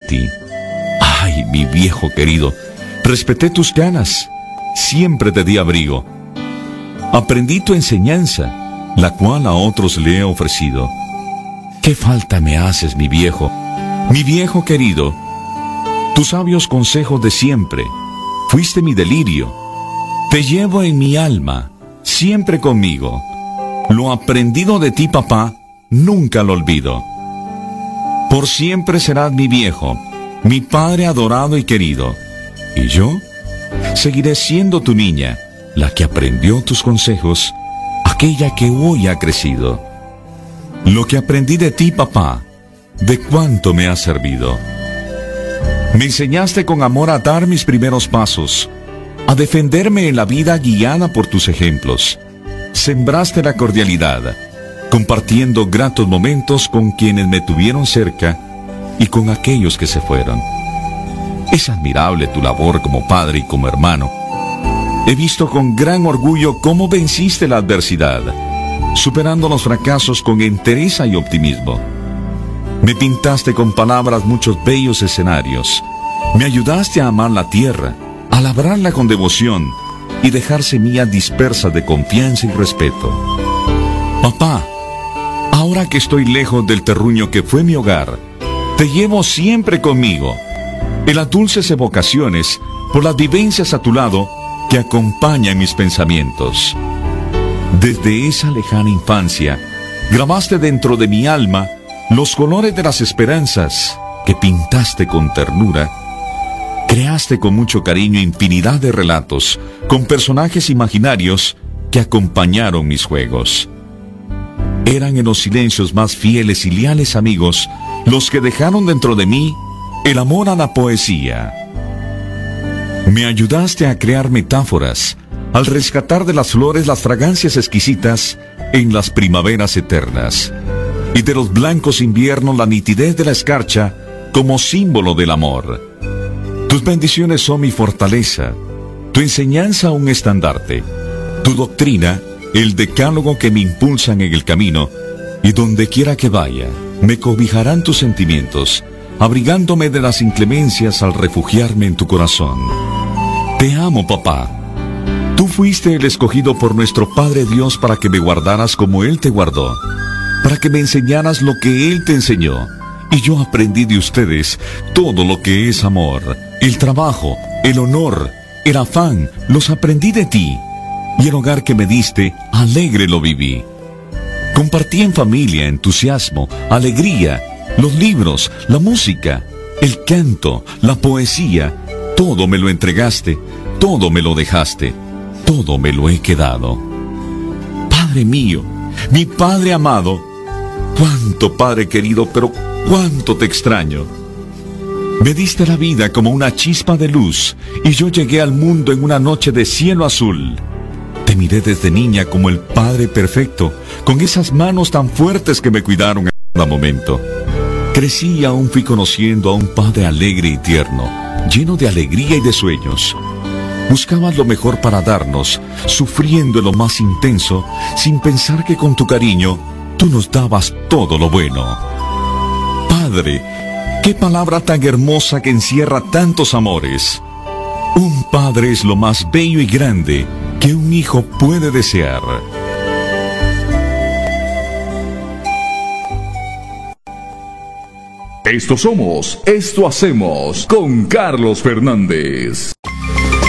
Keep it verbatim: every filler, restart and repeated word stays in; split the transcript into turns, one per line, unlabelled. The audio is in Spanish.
ti. Ay, mi viejo querido, respeté tus ganas, siempre te di abrigo. Aprendí tu enseñanza, la cual a otros le he ofrecido. ¿Qué falta me haces, mi viejo? Mi viejo querido, tus sabios consejos de siempre, fuiste mi delirio. Te llevo en mi alma, siempre conmigo. Lo aprendido de ti, papá, nunca lo olvido. Por siempre serás mi viejo, mi padre adorado y querido. Y yo seguiré siendo tu niña, la que aprendió tus consejos, aquella que hoy ha crecido. Lo que aprendí de ti, papá, de cuánto me ha servido. Me enseñaste con amor a dar mis primeros pasos, a defenderme en la vida guiada por tus ejemplos. Sembraste la cordialidad, compartiendo gratos momentos con quienes me tuvieron cerca y con aquellos que se fueron. Es admirable tu labor como padre y como hermano. He visto con gran orgullo cómo venciste la adversidad, superando los fracasos con entereza y optimismo. Me pintaste con palabras muchos bellos escenarios. Me ayudaste a amar la tierra, a labrarla con devoción y dejar semillas dispersas de confianza y respeto. Papá, ahora que estoy lejos del terruño que fue mi hogar, te llevo siempre conmigo, en las dulces evocaciones, por las vivencias a tu lado que acompañan mis pensamientos. Desde esa lejana infancia, grabaste dentro de mi alma los colores de las esperanzas que pintaste con ternura. Creaste con mucho cariño infinidad de relatos, con personajes imaginarios que acompañaron mis juegos. Eran en los silencios más fieles y leales amigos los que dejaron dentro de mí el amor a la poesía. Me ayudaste a crear metáforas, al rescatar de las flores las fragancias exquisitas en las primaveras eternas, y de los blancos inviernos la nitidez de la escarcha como símbolo del amor. Tus bendiciones son mi fortaleza, tu enseñanza un estandarte, tu doctrina el decálogo que me impulsan en el camino, y donde quiera que vaya, me cobijarán tus sentimientos, abrigándome de las inclemencias al refugiarme en tu corazón. Te amo, papá. Tú fuiste el escogido por nuestro Padre Dios para que me guardaras como Él te guardó, para que me enseñaras lo que Él te enseñó, y yo aprendí de ustedes todo lo que es amor, el trabajo, el honor, el afán, los aprendí de ti, y el hogar que me diste, alegre lo viví. Compartí en familia entusiasmo, alegría, los libros, la música, el canto, la poesía, todo me lo entregaste, todo me lo dejaste, todo me lo he quedado. Padre mío, mi Padre amado, cuánto Padre querido, pero cuánto te extraño. Me diste la vida como una chispa de luz, y yo llegué al mundo en una noche de cielo azul. Te miré desde niña como el Padre perfecto, con esas manos tan fuertes que me cuidaron a cada momento. Crecí y aún fui conociendo a un Padre alegre y tierno, lleno de alegría y de sueños. Buscabas lo mejor para darnos, sufriendo en lo más intenso, sin pensar que con tu cariño tú nos dabas todo lo bueno. Padre, qué palabra tan hermosa que encierra tantos amores. Un padre es lo más bello y grande que un hijo puede desear.
Esto somos, esto hacemos con Carlos Fernández.